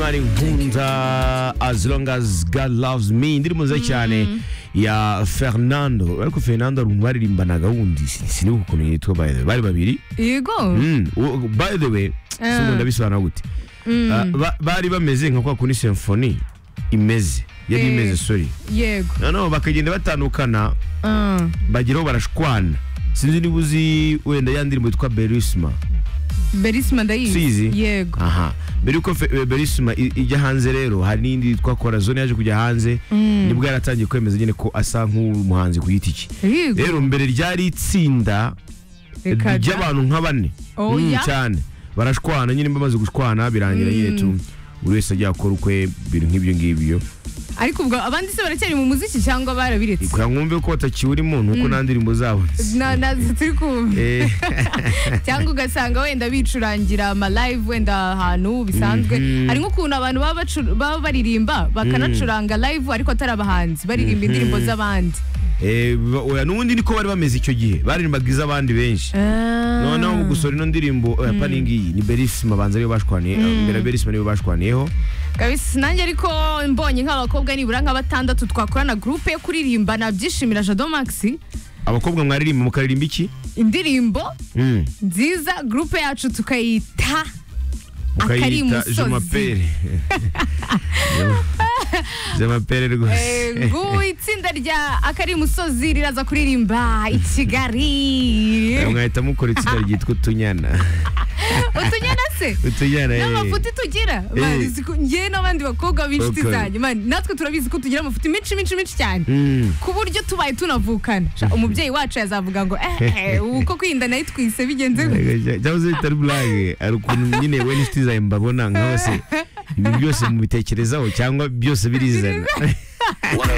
Imana inkunda as long as God loves me. Indirimbo nziza cyane ya Fernando. Ariko Fernando arumbaririmbanaga wundi sinibuka ukuntu yitwa by the way. Bari babiri. Yego. By the way, simu ndabisobanura gute. Bari bameze nka kwa kuni symphony imeze. Yari imeze sorry. Yego. No bakagenda batandukana. Bagiraho barashwana. Sinzi nibuzi wenda yandirimbo yitwa Berisma ndayizi. Yego. Aha. Mbere yuko Berisma ijya hanze rero hari n'indi yitwa Corazon yaje kujya hanze nibwo yaratangiye kwemeza nyine ko asa nk'umuhanzi ku giti cye. Rero mbere ryari itsinda ry'abantu nka bane cyane barashwana nyine bamaze gushwana birangira nyine tu buri wese ajya akora ukwe bintu nk'ibyo ngibyo. Ariko ubwo abandi se baracyari mu muziki cyangwa barabiretse? Ikora nkumve ko batakiwurimo nuko nandirimbo zabo turi kumva cyangwa ugasanga wenda bicurangira ama live wenda ahantu bisanzwe. Ari nk'ukuntu abantu baba baririmba bakanacuranga live ariko atari abahanzi baririmba indirimbo z'abandi. Oya nubundi niko bari bameze icyo gihe baririmbaga iz'abandi benshi. Noneho gusora ino ndirimbo paningi ni Berisma banza ariyo bashwaniye mbere Berisma niyo bashwaniyeho kabisa. Nanjye ariko mbonye nk'abakobwa nibura nka batandatu twakorana groupe yo kuririmba nabyishimira Jado Max. Abakobwa mwaririmba mukaririmba iki? Indirimbo nziza groupe yacu tukayita Jomapere. Jomapere rwose. Ngo itsinda rya Akari Musozi riraza kuririmba i Kigali. Mwahita mukora itsinda ryitwa Utunyana. Utunyana se? Utunyana. N'amafuti tugira. Ngiye n'abandi bakobwa b'inshuti zanjye. Natwe turabizi ko tugira amafuti menshi cyane. Ku buryo tubaye tunavukana. Umubyeyi wacu yazavuga ngo uko kwinda nayo twise bigenze gute. Javuze bitari blague. Ari ukuntu nyine we n'inshuti zawe mbabona nk'abase. Ibi byose mubitekerezaho cyangwa byose birizana.